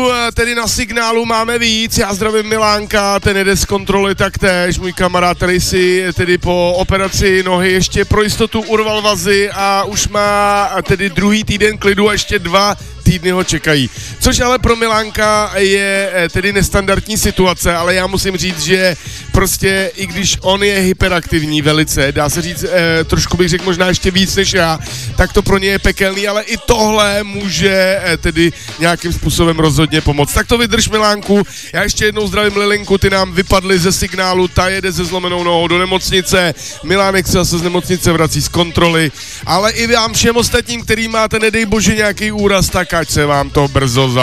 Tedy na signálu máme víc, já zdravím Milánka, ten jede z kontroly taktéž, můj kamarád, který si tedy po operaci nohy ještě pro jistotu urval vazy a už má tedy druhý týden klidu a ještě 2 týdny ho čekají. Což ale pro Milánka je tedy nestandardní situace, ale já musím říct, že prostě i když on je hyperaktivní velice, dá se říct, trošku bych řekl možná ještě víc než já, tak to pro ně je pekelný, ale i tohle může tedy nějakým způsobem rozhodně pomoct. Tak to vydrž, Milánku, já ještě jednou zdravím Lilinku, ty nám vypadly ze signálu, ta jede se zlomenou nohou do nemocnice, Milánek se zase z nemocnice vrací z kontroly, ale i vám všem ostatním, který máte, nedej bože, nějaký úraz, tak ať se vám to brzo